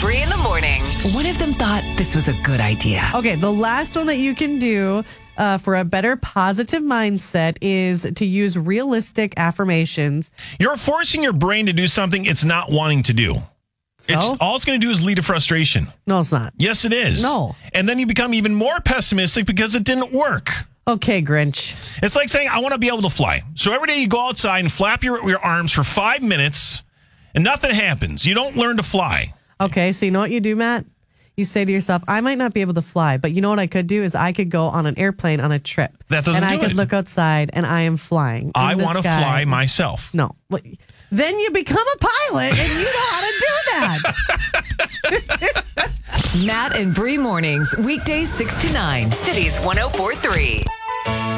Bree in the morning. One of them thought this was a good idea. Okay, the last one that you can do for a better positive mindset is to use realistic affirmations. You're forcing your brain to do something it's not wanting to do. So? All it's going to do is lead to frustration. No, it's not. Yes, it is. No. And then you become even more pessimistic because it didn't work. Okay, Grinch. It's like saying, I want to be able to fly. So every day you go outside and flap your arms for 5 minutes and nothing happens. You don't learn to fly. Okay, so you know what you do, Matt? You say to yourself, I might not be able to fly, but you know what I could do is I could go on an airplane on a trip. That doesn't And I do could it. look outside and I am flying. I want to fly myself. No. Well, then you become a pilot and you know how to do that. Matt and Bree mornings, weekdays 6 to 9. Cities 104.3.